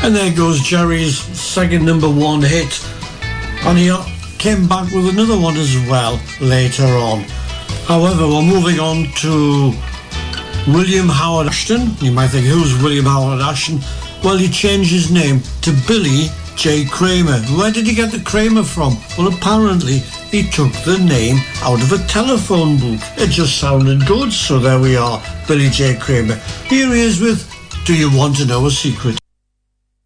And there goes Jerry's second number one hit. And he came back with another one as well later on. However, we're moving on to William Howard Ashton. You might think, who's William Howard Ashton? Well, he changed his name to Billy J. Kramer. Where did he get the Kramer from? Well, apparently he took the name out of a telephone book. It just sounded good, so there we are, Billy J. Kramer. Here he is with Do You Want to Know a Secret?